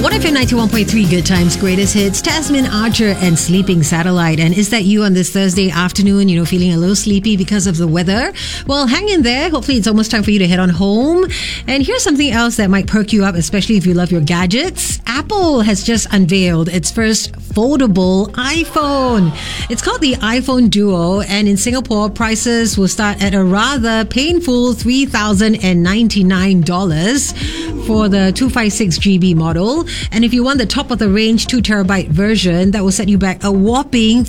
1FM 91.3 Good Times, Greatest Hits, Tasman Archer and Sleeping Satellite. And is that you on this Thursday afternoon, feeling a little sleepy because of the weather? Well, hang in there. Hopefully it's almost time for you to head on home. And here's something else that might perk you up, especially if you love your gadgets. Apple has just unveiled its first foldable iPhone. It's called the iPhone Duo, and in Singapore, prices will start at a rather painful $3,099 for the 256GB model. And if you want the top of the range 2TB version, that will set you back a whopping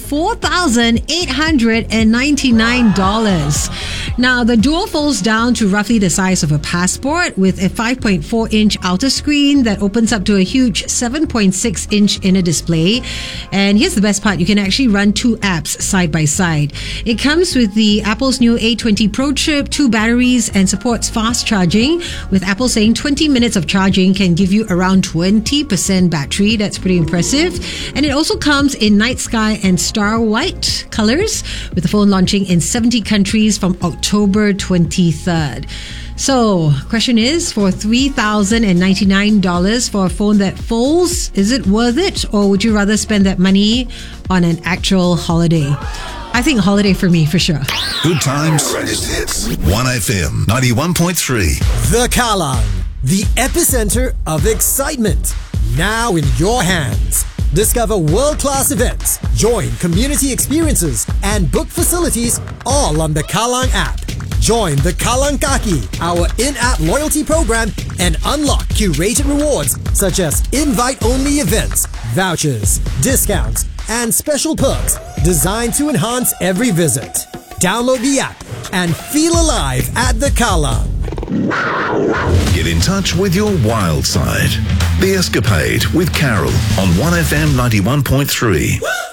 $4,899. Now, the Duo folds down to roughly the size of a passport with a 5.4-inch outer screen that opens up to a huge 7.6-inch inner display. And here's the best part, you can actually run two apps side by side. It comes with the Apple's new A20 Pro chip, 2 batteries, and supports fast charging, with Apple saying 20 minutes of charging can give you around 20% battery. That's pretty impressive. And it also comes in night sky and star white colors, with the phone launching in 70 countries from October 23rd. So, question is, for $3,099 for a phone that folds, is it worth it? Or would you rather spend that money on an actual holiday? I think holiday for me, for sure. Good Times, Greatest Hits, 1FM 91.3. The Kallang, the epicenter of excitement, now in your hands. Discover world-class events, join community experiences, and book facilities all on the Kallang app. Join the Kallang Kaki, our in-app loyalty program, and unlock curated rewards such as invite-only events, vouchers, discounts, and special perks designed to enhance every visit. Download the app and feel alive at the Kallang. Get in touch with your wild side. The Escapade with Carol on 1FM 91.3.